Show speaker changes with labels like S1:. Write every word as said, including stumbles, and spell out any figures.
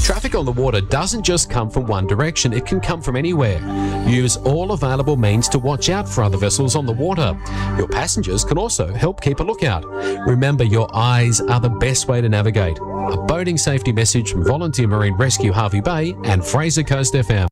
S1: Traffic on the water doesn't just come from one direction, it can come from anywhere. Use all available means to watch out for other vessels on the water. Your passengers can also help keep a lookout. Remember, your eyes are the best way to navigate. A boating safety message from Volunteer Marine Rescue Harvey Bay and Fraser Coast F M.